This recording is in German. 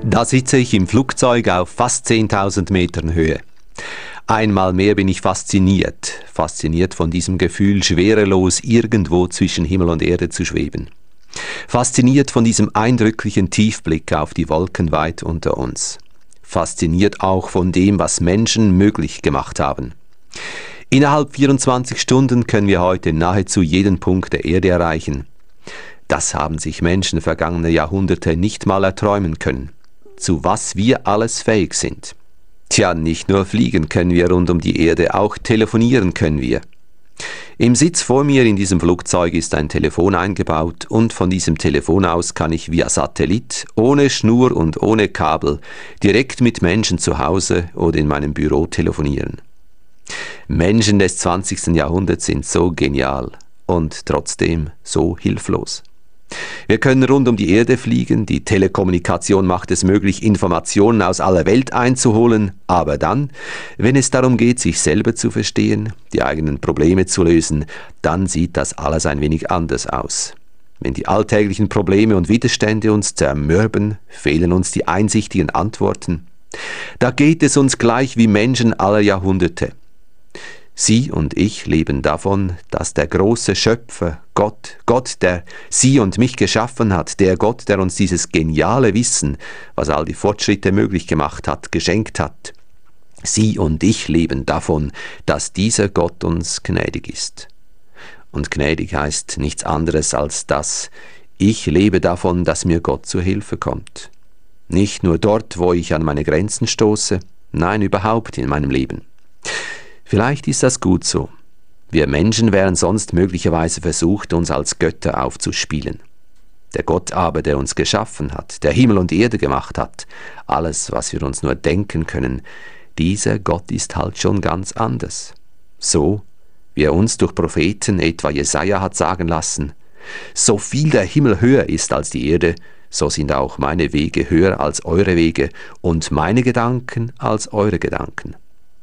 Da sitze ich im Flugzeug auf fast 10.000 Metern Höhe. Einmal mehr bin ich fasziniert von diesem Gefühl, schwerelos irgendwo zwischen Himmel und Erde zu schweben. Fasziniert von diesem eindrücklichen Tiefblick auf die Wolken weit unter uns. Fasziniert auch von dem, was Menschen möglich gemacht haben. Innerhalb 24 Stunden können wir heute nahezu jeden Punkt der Erde erreichen. Das haben sich Menschen vergangene Jahrhunderte nicht mal erträumen können. Zu was wir alles fähig sind. Tja, nicht nur fliegen können wir rund um die Erde, auch telefonieren können wir. Im Sitz vor mir in diesem Flugzeug ist ein Telefon eingebaut und von diesem Telefon aus kann ich via Satellit, ohne Schnur und ohne Kabel, direkt mit Menschen zu Hause oder in meinem Büro telefonieren. Menschen des 20. Jahrhunderts sind so genial und trotzdem so hilflos. Wir können rund um die Erde fliegen, die Telekommunikation macht es möglich, Informationen aus aller Welt einzuholen, aber dann, wenn es darum geht, sich selber zu verstehen, die eigenen Probleme zu lösen, dann sieht das alles ein wenig anders aus. Wenn die alltäglichen Probleme und Widerstände uns zermürben, fehlen uns die einsichtigen Antworten. Da geht es uns gleich wie Menschen aller Jahrhunderte. Sie und ich leben davon, dass der große Schöpfer, Gott, der Sie und mich geschaffen hat, der Gott, der uns dieses geniale Wissen, was all die Fortschritte möglich gemacht hat, geschenkt hat. Sie und ich leben davon, dass dieser Gott uns gnädig ist. Und gnädig heißt nichts anderes als das, ich lebe davon, dass mir Gott zur Hilfe kommt. Nicht nur dort, wo ich an meine Grenzen stoße, nein, überhaupt in meinem Leben. Vielleicht ist das gut so. Wir Menschen wären sonst möglicherweise versucht, uns als Götter aufzuspielen. Der Gott aber, der uns geschaffen hat, der Himmel und Erde gemacht hat, alles, was wir uns nur denken können, dieser Gott ist halt schon ganz anders. So, wie er uns durch Propheten, etwa Jesaja, hat sagen lassen, so viel der Himmel höher ist als die Erde, so sind auch meine Wege höher als eure Wege und meine Gedanken als eure Gedanken.